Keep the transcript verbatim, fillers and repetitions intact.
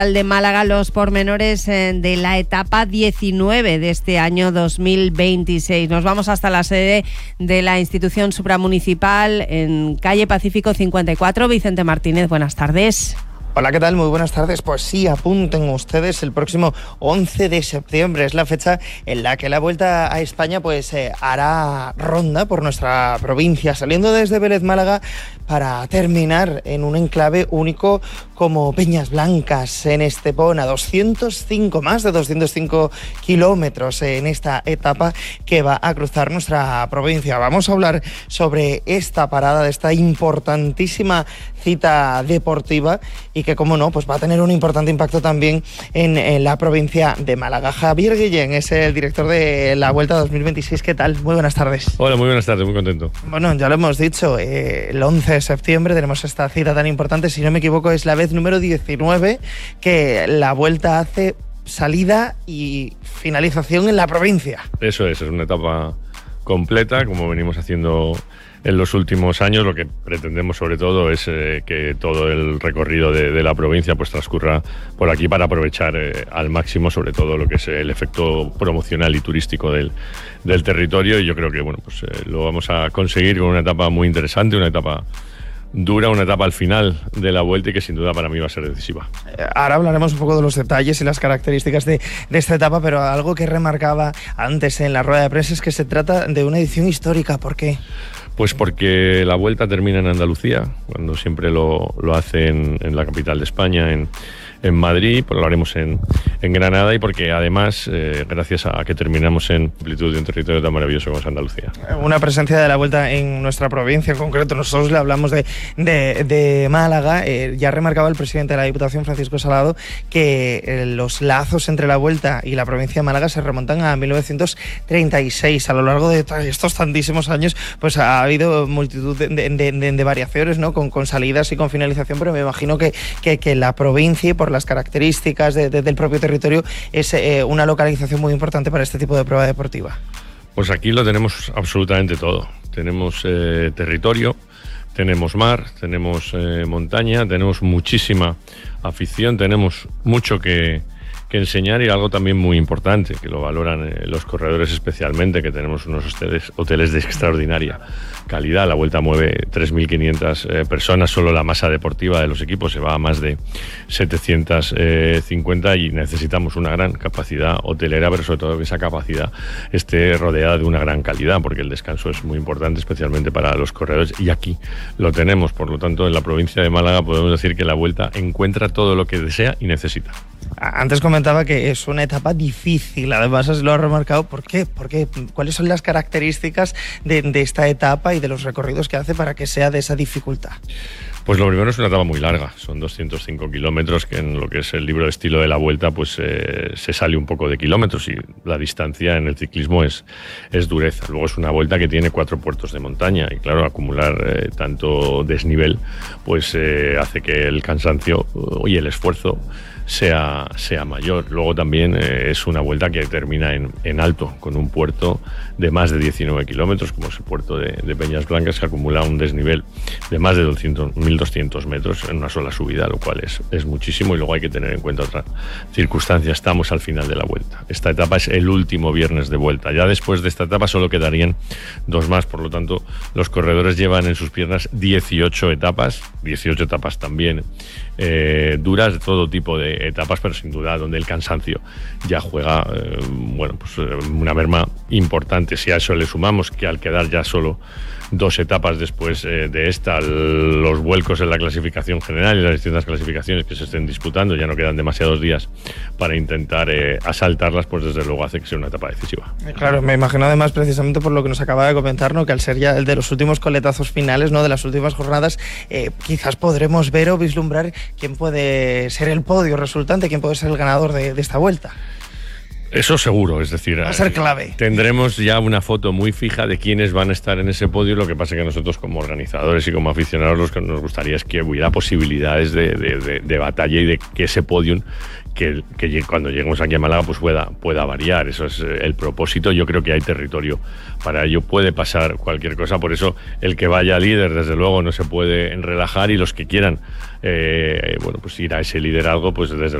de Málaga los pormenores de la etapa diecinueve de este año dos mil veintiséis. Nos vamos hasta la sede de la institución supramunicipal en calle Pacífico cincuenta y cuatro. Vicente Martínez, buenas tardes. Hola, ¿qué tal? Muy buenas tardes. Pues sí, apunten ustedes, el próximo once de septiembre es la fecha en la que la Vuelta a España pues eh, hará ronda por nuestra provincia, saliendo desde Vélez Málaga para terminar en un enclave único como Peñas Blancas, en Estepona. doscientos cinco, más de doscientos cinco kilómetros en esta etapa que va a cruzar nuestra provincia. Vamos a hablar sobre esta parada, de esta importantísima cita deportiva y que, como no, pues va a tener un importante impacto también en, en la provincia de Málaga. Javier Guillén es el director de la Vuelta dos mil veintiséis. ¿Qué tal? Muy buenas tardes. Hola, muy buenas tardes, muy contento. Bueno, ya lo hemos dicho, eh, el once de septiembre tenemos esta cita tan importante. Si no me equivoco, es la vez número diecinueve que la Vuelta hace salida y finalización en la provincia. Eso es, es una etapa completa, como venimos haciendo en los últimos años. Lo que pretendemos sobre todo es eh, que todo el recorrido de, de la provincia pues transcurra por aquí para aprovechar eh, al máximo sobre todo lo que es el efecto promocional y turístico del, del territorio, y yo creo que bueno pues eh, lo vamos a conseguir con una etapa muy interesante, una etapa dura, una etapa al final de la Vuelta y que sin duda para mí va a ser decisiva. Ahora hablaremos un poco de los detalles y las características de, de esta etapa, pero algo que remarcaba antes en la rueda de prensa es que se trata de una edición histórica. ¿Por qué? Pues porque la Vuelta termina en Andalucía, cuando siempre lo, lo hace en, en la capital de España, en, en Madrid, pues lo haremos en, en Granada, y porque además, eh, gracias a que terminamos en amplitud de un territorio tan maravilloso como es Andalucía. Una presencia de la Vuelta en nuestra provincia, en concreto nosotros le hablamos de, de, de Málaga. Eh, ya remarcaba el presidente de la Diputación, Francisco Salado, que eh, los lazos entre la Vuelta y la provincia de Málaga se remontan a mil novecientos treinta y seis. A lo largo de estos tantísimos años pues ha habido multitud de, de, de, de variaciones, ¿no? Con, con salidas y con finalización, pero me imagino que, que, que la provincia, y por las características de, de, del propio territorio, es eh, una localización muy importante para este tipo de prueba deportiva. Pues aquí lo tenemos absolutamente todo. Tenemos eh, territorio, tenemos mar, tenemos eh, montaña, tenemos muchísima afición, tenemos mucho que, que enseñar, y algo también muy importante, que lo valoran eh, los corredores especialmente, que tenemos unos hoteles, hoteles de extraordinaria calidad. La Vuelta mueve tres mil quinientas eh, personas, solo la masa deportiva de los equipos se va a más de setecientos cincuenta, y necesitamos una gran capacidad hotelera, pero sobre todo que esa capacidad esté rodeada de una gran calidad, porque el descanso es muy importante, especialmente para los corredores, y aquí lo tenemos. Por lo tanto, en la provincia de Málaga podemos decir que la Vuelta encuentra todo lo que desea y necesita. Antes comentaba que es una etapa difícil, además lo ha remarcado. ¿Por qué? ¿Por qué? ¿Cuáles son las características de, de esta etapa y de los recorridos que hace para que sea de esa dificultad? Pues lo primero es una etapa muy larga, son doscientos cinco kilómetros, que en lo que es el libro de estilo de la Vuelta pues eh, se sale un poco de kilómetros, y la distancia en el ciclismo es, es dureza. Luego es una Vuelta que tiene cuatro puertos de montaña, y claro, acumular eh, tanto desnivel pues eh, hace que el cansancio y el esfuerzo sea, sea mayor. Luego también eh, es una Vuelta que termina en, en alto, con un puerto de más de diecinueve kilómetros, como es el puerto de, de Peñas Blancas, que acumula un desnivel de más de mil doscientos metros en una sola subida, lo cual es, es muchísimo. Y luego hay que tener en cuenta otra circunstancia: estamos al final de la Vuelta. Esta etapa es el último viernes de Vuelta. Ya después de esta etapa solo quedarían dos más, por lo tanto los corredores llevan en sus piernas dieciocho etapas, dieciocho etapas también eh, duras, de todo tipo de etapas, pero sin duda donde el cansancio ya juega eh, bueno pues una merma importante. Si a eso le sumamos que al quedar ya solo dos etapas después eh, de esta, los vuelcos en la clasificación general y las distintas clasificaciones que se estén disputando, ya no quedan demasiados días para intentar eh, asaltarlas, pues desde luego hace que sea una etapa decisiva. Claro, me imagino además, precisamente por lo que nos acaba de comentar, ¿no? Que al ser ya el de los últimos coletazos finales, ¿no? De las últimas jornadas, eh, quizás podremos ver o vislumbrar quién puede ser el podio resultante, quién puede ser el ganador de, de esta Vuelta. Eso seguro, es decir, va a ser clave. Tendremos ya una foto muy fija de quiénes van a estar en ese podio. Lo que pasa es que nosotros, como organizadores y como aficionados, lo que nos gustaría es que hubiera posibilidades de, de, de, de batalla, y de que ese podium, que, que cuando lleguemos aquí a Málaga pues pueda, pueda variar. Eso es el propósito. Yo creo que hay territorio para ello, puede pasar cualquier cosa. Por eso el que vaya líder, desde luego, no se puede relajar, y los que quieran eh, bueno, pues ir a ese liderazgo, pues desde